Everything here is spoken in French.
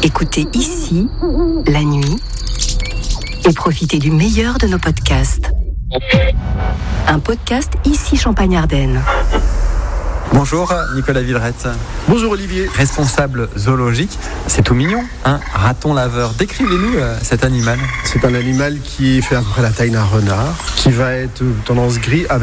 Écoutez ici, la nuit, et profitez du meilleur de nos podcasts. Un podcast ici Champagne-Ardenne. Bonjour Nicolas Villerette. Bonjour Olivier. Responsable zoologique, c'est tout mignon, un raton laveur. Décrivez-nous cet animal. C'est un animal qui fait à peu près la taille d'un renard, qui va être tendance gris avec